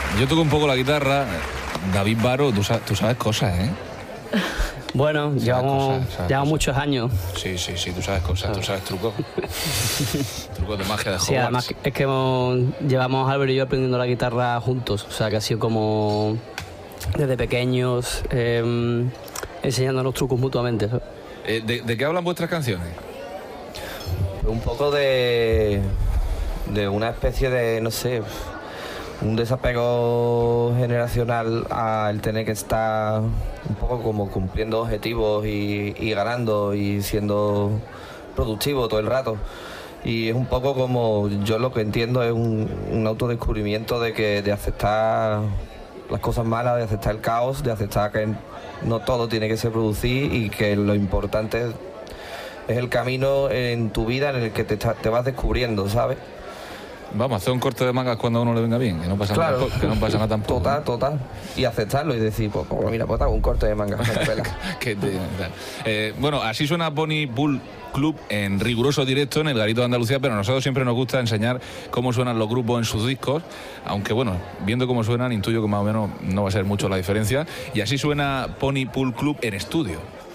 Yo toco un poco la guitarra. David Baro, tú sabes cosas, ¿eh? Bueno, llevamos muchos años. Sí, tú sabes cosas, tú sabes trucos. Trucos de magia de Hogwarts. Sí, además es que llevamos Álvaro y yo aprendiendo la guitarra juntos. O sea, que ha sido como desde pequeños, enseñándonos trucos mutuamente, ¿sabes? ¿De qué hablan vuestras canciones? Un poco de una especie de, no sé, un desapego generacional al tener que estar un poco como cumpliendo objetivos y ganando y siendo productivo todo el rato. Y es un poco como, yo lo que entiendo es un autodescubrimiento de aceptar las cosas malas, de aceptar el caos, de aceptar que no todo tiene que ser producir y que lo importante es el camino en tu vida en el que te vas descubriendo, ¿sabes? Vamos, hacer un corte de mangas cuando a uno le venga bien, que no pasa claro, nada, que no pasa nada tampoco. Total. Y aceptarlo y decir, pues mira, pues hago un corte de mangas. Bueno, así suena Pony Pool Club en riguroso directo en el Garito de Andalucía, pero a nosotros siempre nos gusta enseñar cómo suenan los grupos en sus discos, aunque bueno, viendo cómo suenan, intuyo que más o menos no va a ser mucho la diferencia. Y así suena Pony Pool Club en estudio.